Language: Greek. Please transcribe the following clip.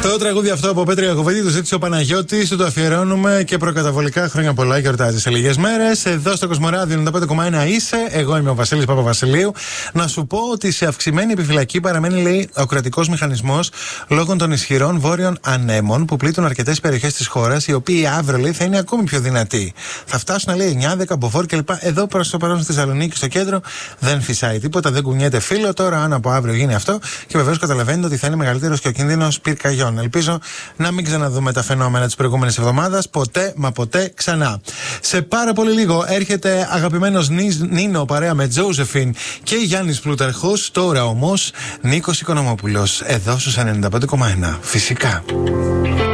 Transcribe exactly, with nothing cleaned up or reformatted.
Το τραγούδι αυτό από Πέτρη Ιακοβίδη του ζήτησε ο Παναγιώτης, του το αφιερώνουμε και προκαταβολικά χρόνια πολλά. Γιορτάζει σε λίγες μέρες. Εδώ στο Κοσμοράδιο ενενήντα πέντε κόμμα ένα είσαι. Εγώ είμαι ο Βασίλης Παπαβασιλείου. Να σου πω ότι σε αυξημένη επιφυλακή παραμένει, λέει, ο κρατικός μηχανισμός λόγω των ισχυρών βόρειων ανέμων που πλήττουν αρκετές περιοχές της χώρας, οι οποίοι αύριο, λέει, θα είναι ακόμη πιο δυνατοί. Θα φτάσουν, λέει, εννιά δέκα μποφόρ κλπ. Εδώ προς το παρόν στη Θεσσαλονίκη, στο κέντρο, δεν φυσάει τίποτα, δεν κουνιέται φύλλο. Τώρα, αν από αύριο γίνει αυτό, και βεβαίως καταλαβαίνετε ότι θα είναι μεγαλύτερος και ο κίνδυνος πυρκαγιών. Ελπίζω να μην ξαναδούμε τα φαινόμενα της προηγούμενης εβδομάδας. Ποτέ, μα ποτέ ξανά. Σε πάρα πολύ λίγο έρχεται αγαπημένος Νίνο παρέα με Τζόζεφιν και Γιάννης Πλούταρχος. Τώρα όμως Νίκος Οικονομόπουλος. Εδώ στους ενενήντα πέντε κόμμα ένα. Φυσικά.